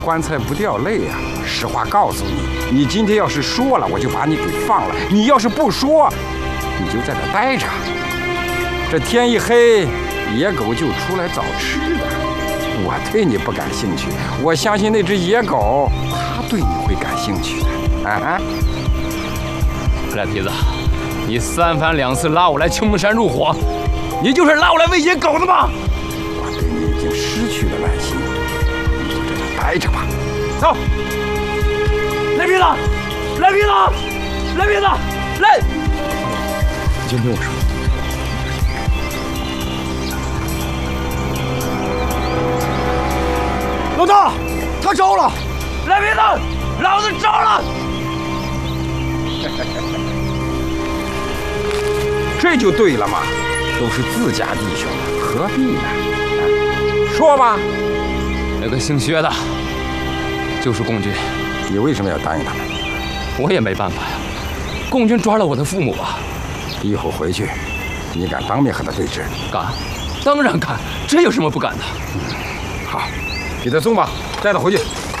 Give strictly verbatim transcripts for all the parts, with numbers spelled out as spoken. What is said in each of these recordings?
棺材不掉泪啊！实话告诉你，你今天要是说了，我就把你给放了；你要是不说，你就在这待着。这天一黑，野狗就出来找吃的。我对你不感兴趣，我相信那只野狗，它对你会感兴趣的。啊！ 赖皮子，你三番两次拉我来青木山入伙，你就是拉我来喂野狗的吗？ 我对你已经失去了耐心，你就在这待着吧。走。 赖皮子，赖皮子，赖皮子，赖！ 你先听我说。老大，他招了！ 赖皮子，老子招了！ 这就对了嘛，都是自家弟兄，何必呢？说吧。 那个姓薛的，就是共军。 你为什么要答应他们？ 我也没办法呀，共军抓了我的父母啊。 一会儿回去，你敢当面和他对峙？ 敢，当然敢，这有什么不敢的？ 嗯，好，给他送吧，带他回去。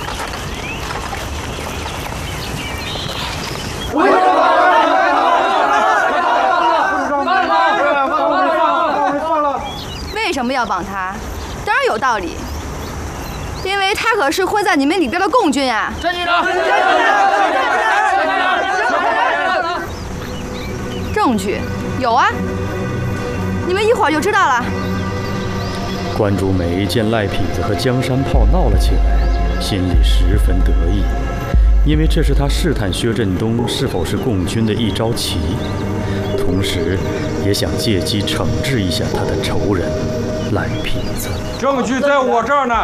为什么要绑他？当然有道理，因为他可是混在你们里边的共军啊！ 站起来！ 证据有啊，你们一会儿就知道了。 关主美见赖痞子和江山炮闹了起来，心里十分得意，因为这是他试探薛振东是否是共军的一招棋，同时也想借机惩治一下他的仇人赖痞子。 证据在我这儿呢。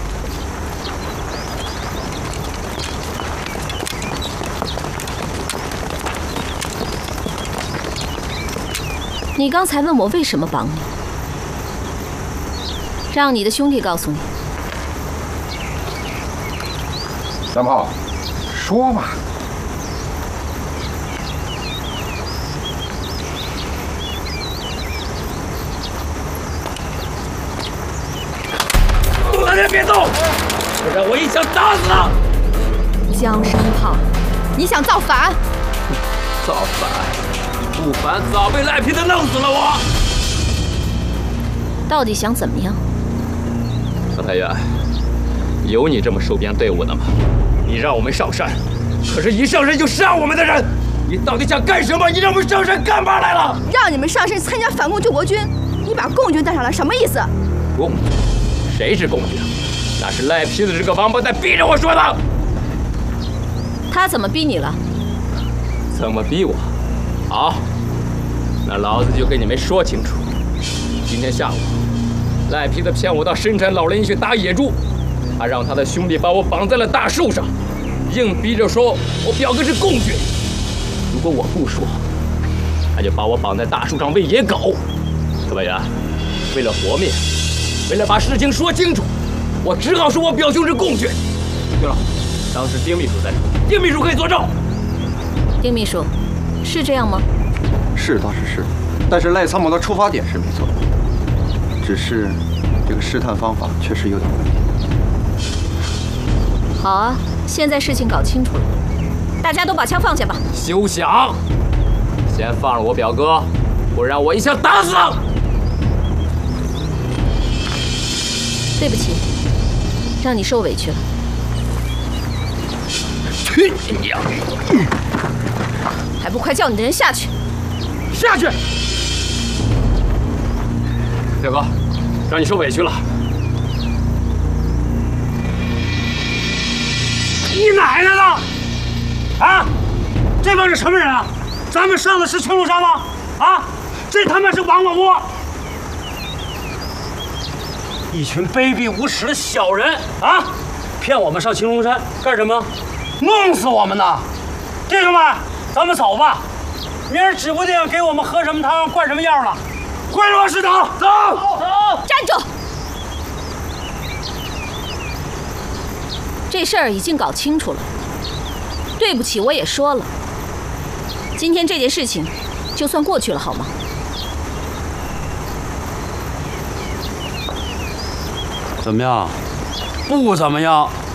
你刚才问我为什么绑你，让你的兄弟告诉你。 三炮，说嘛。 杜大人别动，不然我一枪打死他！ 江山炮，你想造反？ 造反？不反早被赖皮子弄死了我！ 到底想怎么样？ 何太原，有你这么收编队伍的吗？你让我们上山，可是一上山就杀我们的人，你到底想干什么？你让我们上山干嘛来了？ 让你们上山参加反共救国军，你把共军带上来，什么意思？ 共军？谁是共军？那是赖皮子这个王八蛋逼着我说的。 他怎么逼你了？ 怎么逼我？好，那老子就跟你们说清楚。今天下午，赖皮子骗我到深山老林去打野猪，他让他的兄弟把我绑在了大树上，硬逼着说我表哥是共军。如果我不说，他就把我绑在大树上喂野狗。何百元，为了活命，为了把事情说清楚，我只好说我表兄是共军。对了，当时丁秘书在场，丁秘书可以作证。 丁秘书，是这样吗？ 是倒是是，但是赖参谋的出发点是没错，只是这个试探方法确实有点问题。 好啊，现在事情搞清楚了，大家都把枪放下吧。 休想！先放了我表哥，不然我一枪打死他！ 对不起，让你受委屈了。 去你娘！ 还不快叫你的人下去！ 下去！表哥，让你受委屈了。 你奶奶的！啊，这帮是什么人啊？咱们上的是青龙山吗？啊，这他妈是王八窝！一群卑鄙无耻的小人啊！骗我们上青龙山干什么？弄死我们呢！弟兄们，咱们走吧。明儿指不定给我们喝什么汤、灌什么药了。回罗食堂，走走！ 站住！这事儿已经搞清楚了。对不起，我也说了。今天这件事情就算过去了，好吗？ 怎么样？不怎么样。